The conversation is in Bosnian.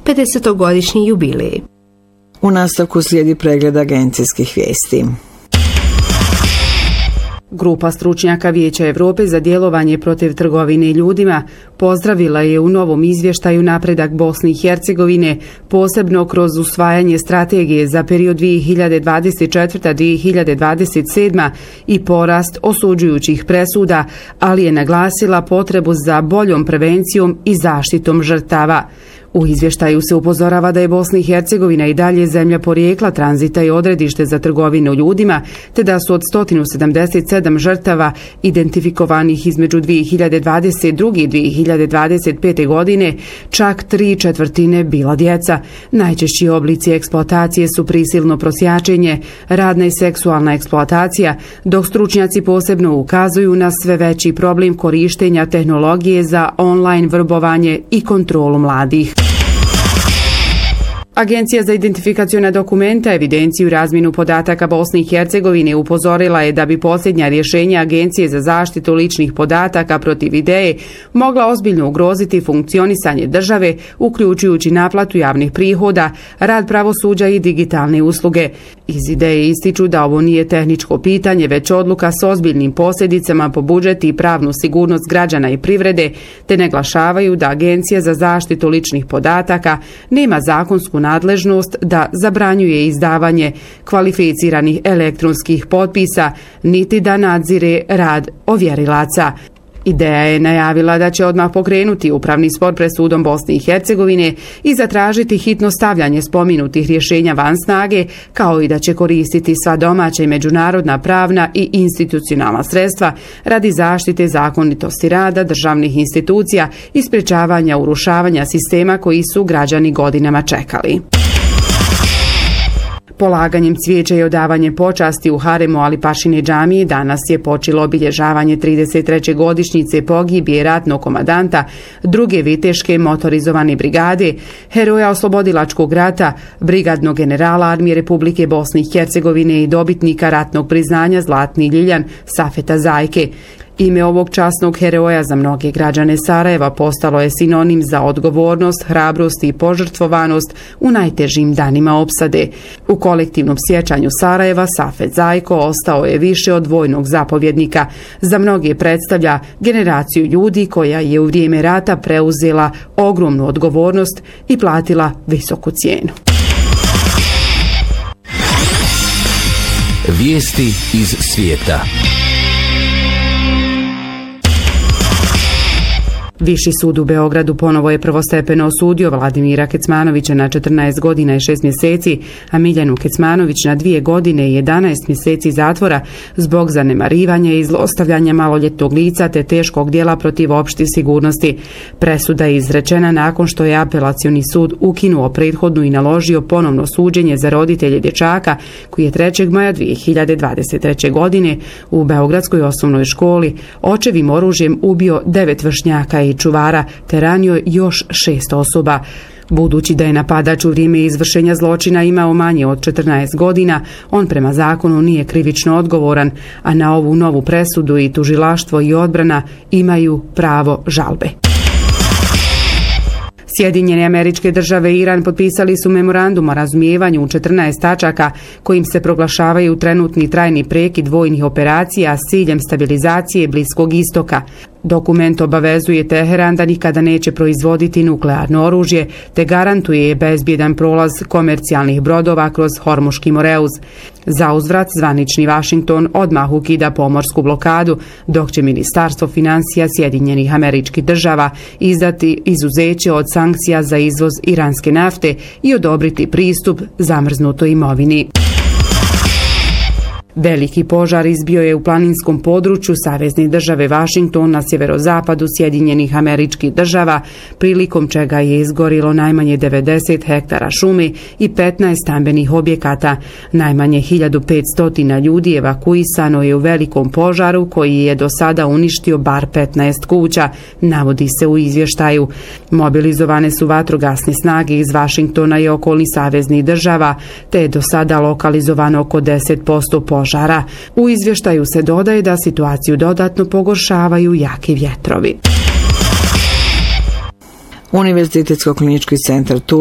50-godišnji jubilej. U nastavku slijedi pregled agencijskih vijesti. Grupa stručnjaka Vijeća Europe za djelovanje protiv trgovine ljudima pozdravila je u novom izvještaju napredak Bosne i Hercegovine, posebno kroz usvajanje strategije za period 2024-2027 i porast osuđujućih presuda, ali je naglasila potrebu za boljom prevencijom i zaštitom žrtava. U izvještaju se upozorava da je Bosna i Hercegovina i dalje zemlja porijekla, tranzita i odredište za trgovinu ljudima, te da su od 177 žrtava identifikovanih između 2022. i 2025. godine čak 3/4 bila djeca. Najčešći oblici eksploatacije su prisilno prosjačenje, radna i seksualna eksploatacija, dok stručnjaci posebno ukazuju na sve veći problem korištenja tehnologije za online vrbovanje i kontrolu mladih. Agencija za identifikacione dokumenta, evidenciju i razmjenu podataka Bosne i Hercegovine upozorila je da bi posljednja rješenja Agencije za zaštitu ličnih podataka protiv ideje mogla ozbiljno ugroziti funkcionisanje države, uključujući naplatu javnih prihoda, rad pravosuđa i digitalne usluge. Iz ideje ističu da ovo nije tehničko pitanje, već odluka s ozbiljnim posljedicama po budžet i pravnu sigurnost građana i privrede, te naglašavaju da Agencija za zaštitu ličnih podataka nema zakonsku nadležnost da zabranjuje izdavanje kvalificiranih elektronskih potpisa, niti da nadzire rad ovjerilaca. Ideja je najavila da će odmah pokrenuti upravni spor pred sudom Bosne i Hercegovine i zatražiti hitno stavljanje spomenutih rješenja van snage, kao i da će koristiti sva domaća i međunarodna pravna i institucionalna sredstva radi zaštite zakonitosti rada državnih institucija i sprječavanja urušavanja sistema koji su građani godinama čekali. Polaganjem cvijeća i odavanjem počasti u haremu Alipašine džamije danas je počelo obilježavanje 33. godišnjice pogibije ratnog komadanta druge viteške motorizovane brigade, heroja oslobodilačkog rata, brigadnog generala armije Republike Bosne i Hercegovine i dobitnika ratnog priznanja Zlatni Ljiljan Safeta Zajke. Ime ovog časnog heroja za mnoge građane Sarajeva postalo je sinonim za odgovornost, hrabrost i požrtvovanost u najtežim danima opsade. U kolektivnom sjećanju Sarajeva Safet Zajko ostao je više od vojnog zapovjednika. Za mnoge predstavlja generaciju ljudi koja je u vrijeme rata preuzela ogromnu odgovornost i platila visoku cijenu. Vijesti iz svijeta. Viši sud u Beogradu ponovo je prvostepeno osudio Vladimira Kecmanovića na 14 godina i 6 mjeseci, a Miljanu Kecmanović na 2 godine i 11 mjeseci zatvora zbog zanemarivanja i zlostavljanja maloljetnog lica te teškog djela protiv opšte sigurnosti. Presuda je izrečena nakon što je apelacioni sud ukinuo prethodnu i naložio ponovno suđenje za roditelje dječaka koji je 3. maja 2023. godine u Beogradskoj osnovnoj školi očevim oružjem ubio 9 vršnjaka i čuvara te ranio još 6 osoba. Budući da je napadač u vrijeme izvršenja zločina imao manje od 14 godina, on prema zakonu nije krivično odgovoran, a na ovu novu presudu i tužilaštvo i odbrana imaju pravo žalbe. Sjedinjene Američke Države i Iran potpisali su memorandum o razumijevanju u 14 tačaka kojim se proglašavaju trenutni trajni prekid vojnih operacija s ciljem stabilizacije Bliskog istoka. Dokument obavezuje Teheran da nikada neće proizvoditi nuklearno oružje te garantuje bezbjedan prolaz komercijalnih brodova kroz Hormuški Moreuz. Za uzvrat zvanični Washington odmah ukida pomorsku blokadu, dok će Ministarstvo financija Sjedinjenih Američkih Država izdati izuzeće od sankcija za izvoz iranske nafte i odobriti pristup zamrznutoj imovini. Veliki požar izbio je u planinskom području savezne države Washington na sjeverozapadu Sjedinjenih Američkih Država, prilikom čega je izgorilo najmanje 90 hektara šume i 15 stambenih objekata. Najmanje 1500 ljudi evakuisano je u velikom požaru koji je do sada uništio bar 15 kuća, navodi se u izvještaju. Mobilizovane su vatrogasne snage iz Washingtona i okolnih saveznih država, te je do sada lokalizovano oko 10% požara. U izvještaju se dodaje da situaciju dodatno pogoršavaju jaki vjetrovi. Univerzitetsko klinički centar